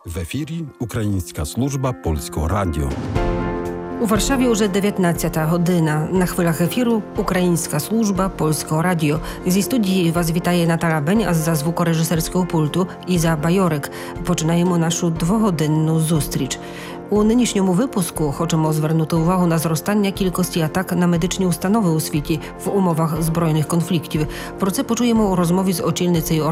В ефірі Українська служба Польського радіо. У Варшаві вже 19 година. На хвилях ефіру Українська служба Польського радіо. Зі студії вас вітає Наталя Бень, а за звукорежисерського пульту Іза Байорик. Починаємо нашу двогодинну зустріч. У нинішньому випуску хочемо звернути увагу на зростання кількості атак на медичні установи у світі в умовах збройних конфліктів. Про це почуємо у розмові з очільницею